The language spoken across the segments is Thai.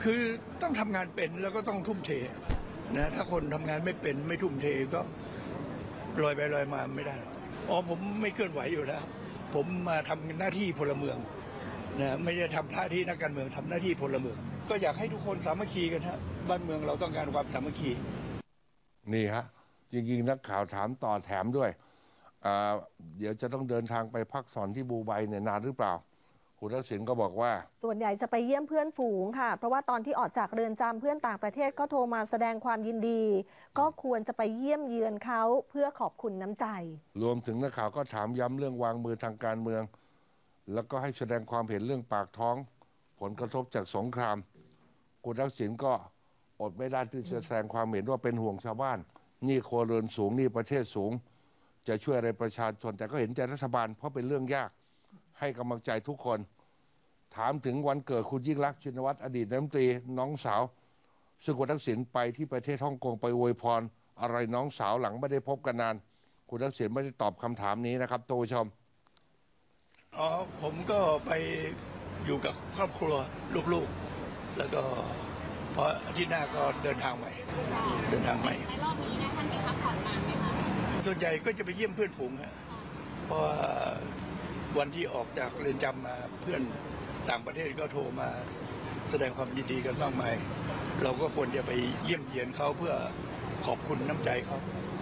คือต้องทำงานเป็นแล้วก็ต้องทุ่มเทนะถ้าคนทำงานไม่เป็นไม่ทุ่มเทก็ลอยไปลอยมาไม่ได้ผมไม่เคลื่อนไหวอยู่แล้วผมมาทำหน้าที่พลเมืองนะไม่ได้ทำหน้าที่นักการเมืองทำหน้าที่พลเมืองก็อยากให้ทุกคนสามัคคีกันฮะบ้านเมืองเราต้องการความสามัคคีนี่ฮะจริงๆนักข่าวถามต่อแถมด้วยเดี๋ยวจะต้องเดินทางไปพักผ่อนที่ดูไบเนี่ยนานหรือเปล่าคุณทักษิณก็บอกว่าส่วนใหญ่จะไปเยี่ยมเพื่อนฝูงค่ะเพราะว่าตอนที่ออกจากเรือนจำเพื่อนต่างประเทศก็โทรมาแสดงความยินดีก็ควรจะไปเยี่ยมเยือนเขาเพื่อขอบคุณน้ำใจรวมถึงนักข่าวก็ถามย้ำเรื่องวางมือทางการเมืองแล้วก็ให้แสดงความเห็นเรื่องปากท้องผลกระทบจากสงครามคุณทักษิณก็อดไม่ได้ที่จะแสดงความเห็นว่าเป็นห่วงชาวบ้านหนี้ครัวเรือนสูงหนี้ประเทศสูงจะช่วยอะไรประชาชนแต่ก็เห็นใจรัฐบาลเพราะเป็นเรื่องยากให้กำลังใจทุกคนถามถึงวันเกิดคุณยิ่งลักษณ์ชินวัตรอดีตรัฐมนตรีน้องสาวซึ่งคุณทักษิณไปที่ประเทศฮ่องกงไปอวยพรอะไรน้องสาวหลังไม่ได้พบกันนานคุณทักษิณไม่ได้ตอบคำถามนี้นะครับท่านผู้ชมผมก็ไปอยู่กับครอบครัวลูกๆแล้วก็พออาทิตย์หน้าก็เดินทางใหม่ในรอบนี้นะท่านมีพักผ่อนนานไหมคะส่วนใหญ่ก็จะไปเยี่ยมเพื่อนฝูงฮะเพราะว่าวันที่ออกจากเรือนจำมาเพื่อนต่างประเทศก็โทรมาแสดงความยินดีกันมากมายเราก็ควรจะไปเยี่ยมเยียนเขาเพื่อขอบคุณน้ำใจเขา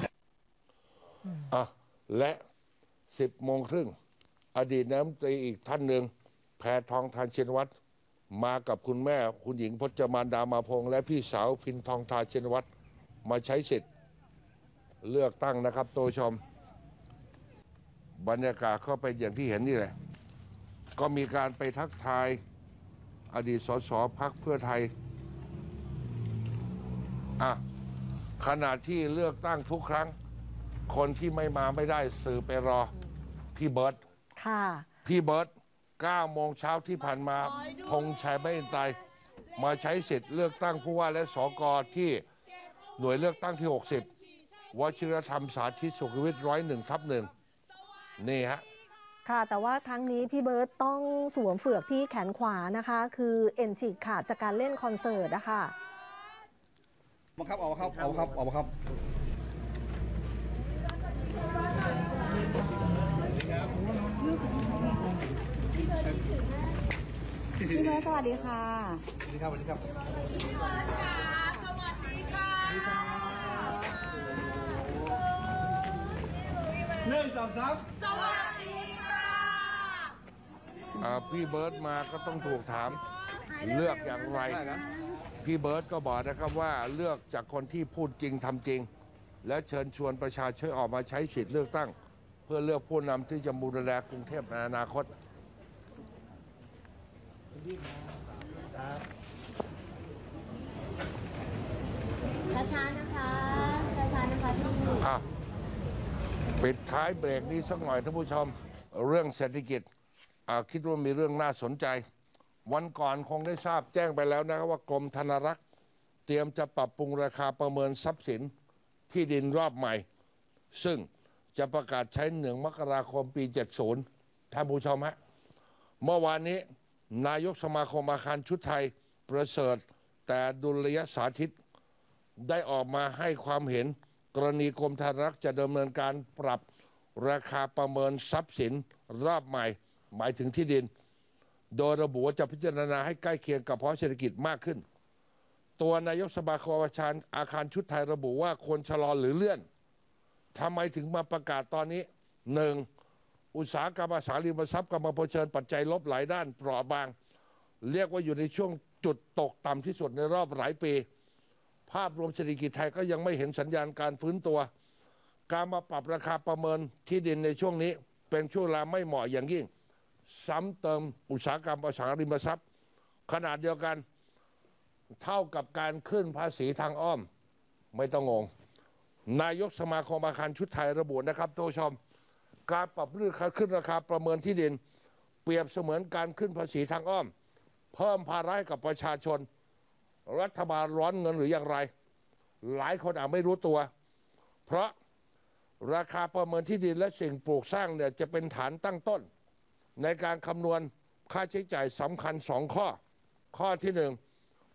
และ10:30อดีตนายกรัฐมนตรีอีกท่านหนึ่งแพทองธารชินวัตรมากับคุณแม่คุณหญิงพจมานดามาพงษ์และพี่สาวพินทองธารชินวัตรมาใช้สิทธิ์เลือกตั้งนะครับท่านผู้ชมบรรยากาศก็เป็นอย่างที่เห็นนี่แหละก็มีการไปทักทายอดีตสสพรรคเพื่อไทยขณะที่เลือกตั้งทุกครั้งคนที่ไม่มาไม่ได้สื่อไปรอพี่เบิร์ตพี่เบิร์ต9 โมงเช้าที่ผ่านมาธงชัยไม้อินไตรมาใช้สิทธิ์เลือกตั้งผู้ว่าและสกที่หน่วยเลือกตั้งที่60วชิรธรรมสาธิตสุขวิท 101/1นี่ฮะค่ะแต่ว่าครั้งนี้พี่เบิร์ตต้องสวมเฟือกที่แขนขวานะคะคือเอ็นฉีกขาดจากการเล่นคอนเสิร์ตนะคะมาครับเอามาครับพี่เบิร์ตสวัสดีค่ะสวัสดีครับพี่เบิร์ตค่ะสวัสดีค่ะ1 2 3สวัสดีค่ะพี่เบิร์ตมาก็ต้องถูกถามเลือกอย่างไรพี่เบิร์ตก็บอกนะครับว่าเลือกจากคนที่พูดจริงทำจริงและเชิญชวนประชาชนออกมาใช้สิทธิ์เลือกตั้งเพื่อเลือกผู้นำที่จะดูแลกรุงเทพในอนาคตช้าๆนะคะพี่ปิดท้ายเบรกนี้สักหน่อยท่านผู้ชมเรื่องเศรษฐกิจคิดว่ามีเรื่องน่าสนใจวันก่อนคงได้ทราบแจ้งไปแล้วนะครับว่ากรมธนารักษ์เตรียมจะปรับปรุงราคาประเมินทรัพย์สินที่ดินรอบใหม่ซึ่งจะประกาศใช้1 มกราคมปี 70ท่านผู้ชมฮะเมื่อวานนี้นายกสมาคมอาคารชุดไทยประเสริฐแต่ดุลยสาธิตได้ออกมาให้ความเห็นกรณีกรมธนารักษ์จะดำเนินการปรับราคาประเมินทรัพย์สินรอบใหม่หมายถึงที่ดินโดยระบุว่าจะพิจารณาให้ใกล้เคียงกับภาวะเศรษฐกิจมากขึ้นตัวนายกสมาคมอาคารชุดไทยระบุว่าควรชะลอหรือเลื่อนทำไมถึงมาประกาศตอนนี้ 1. อุตสาหกรรมอสังหาริมทรัพย์กำลังเผชิญปัจจัยลบหลายด้านเปราะบางเรียกว่าอยู่ในช่วงจุดตกต่ำที่สุดในรอบหลายปีภาพรวมเศรษฐกิจไทยก็ยังไม่เห็นสัญญาณการฟื้นตัวการมาปรับราคาประเมินที่ดินในช่วงนี้เป็นช่วงเวลาไม่เหมาะอย่างยิ่งซ้ำเติมอุตสาหกรรมอสังหาริมทรัพย์ขนาดเดียวกันเท่ากับการขึ้นภาษีทางอ้อมไม่ต้องงงนายกสมาคมอาคารชุดไทยระบุนะครับท่านผู้ชมการปรับขึ้นราคาประเมินที่ดินเปรียบเสมือนการขึ้นภาษีทางอ้อมเพิ่มภาระให้กับประชาชนรัฐบาลร้อนเงินหรืออย่างไรหลายคนอาจไม่รู้ตัวเพราะราคาประเมินที่ดินและสิ่งปลูกสร้างเนี่ยจะเป็นฐานตั้งต้นในการคำนวณค่าใช้จ่ายสำคัญ2 ข้อที่ 1